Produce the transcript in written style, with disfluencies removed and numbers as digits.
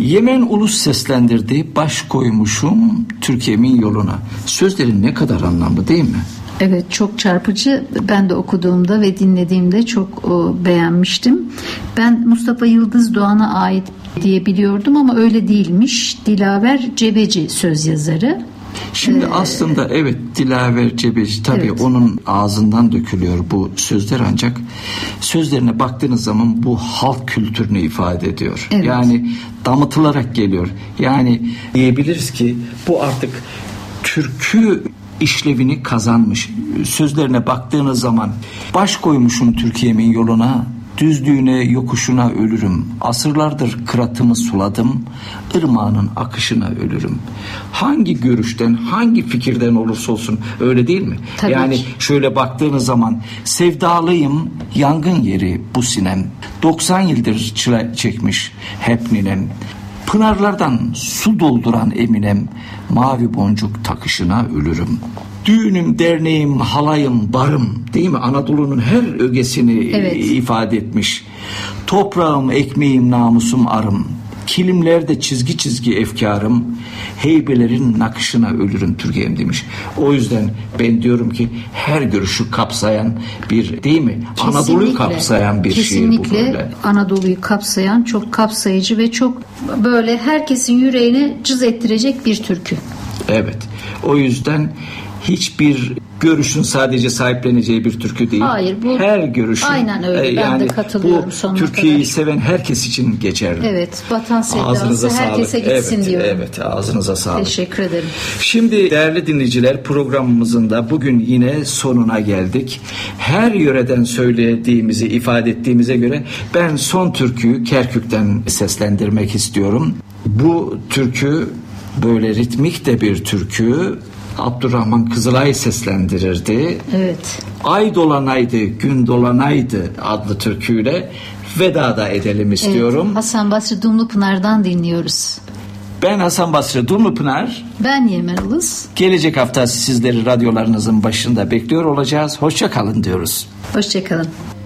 Yemen Ulus seslendirdi, baş koymuşum Türkiye'min yoluna. Sözleri ne kadar anlamlı değil mi? Evet, çok çarpıcı. Ben de okuduğumda ve dinlediğimde çok beğenmiştim. Ben Mustafa Yıldız Doğan'a ait diye biliyordum ama öyle değilmiş. Dilaver Cebeci söz yazarı. Şimdi aslında evet, Dilaver Cebeci tabii evet, onun ağzından dökülüyor bu sözler, ancak sözlerine baktığınız zaman bu halk kültürünü ifade ediyor. Evet. Yani damıtılarak geliyor. Yani diyebiliriz ki bu artık türkü işlevini kazanmış. Sözlerine baktığınız zaman baş koymuşum Türkiye'min yoluna, düzlüğüne yokuşuna ölürüm. Asırlardır kıratımı suladım, ırmağının akışına ölürüm. Hangi görüşten, hangi fikirden olursa olsun, öyle değil mi? Tabii yani ki. Şöyle baktığınız zaman sevdalıyım, yangın yeri bu sinem. 90 yıldır çile çekmiş hep ninem. Pınarlardan su dolduran eminem, mavi boncuk takışına ölürüm. Düğünüm, derneğim, halayım, barım, değil mi? Anadolu'nun her ögesini ifade etmiş. Toprağım, ekmeğim, namusum, arım. Kilimlerde çizgi çizgi efkarım, heybelerin nakışına ölürüm Türkiye'm demiş. O yüzden ben diyorum ki her görüşü kapsayan bir, değil mi? Kesinlikle, Anadolu'yu kapsayan bir şiir bu böyle. Kesinlikle Anadolu'yu kapsayan, çok kapsayıcı ve çok böyle herkesin yüreğine cız ettirecek bir türkü. Evet. O yüzden hiçbir görüşün sadece sahipleneceği bir türkü değil. Hayır, bu her görüşün. Aynen öyle. Ben de katılıyorum sonuna kadar. Bu Türkiye'yi seven herkes için geçerli. Evet. Vatan sevdası herkese gitsin diyorum. Evet. Ağzınıza sağlık. Teşekkür ederim. Şimdi değerli dinleyiciler, programımızın da bugün yine sonuna geldik. Her yöreden söylediğimizi ifade ettiğimize göre ben son türküyü Kerkük'ten seslendirmek istiyorum. Bu türkü böyle ritmik de bir türkü. Abdurrahman Kızılay seslendirirdi. Evet. Ay dolanaydı, gün dolanaydı adlı türküyle veda da edelim istiyorum. Evet. Hasan Basri Dumlupınar'dan dinliyoruz. Ben Hasan Basri Dumlupınar. Ben Yemen Ulus. Gelecek hafta sizleri radyolarınızın başında bekliyor olacağız. Hoşça kalın diyoruz. Hoşça kalın.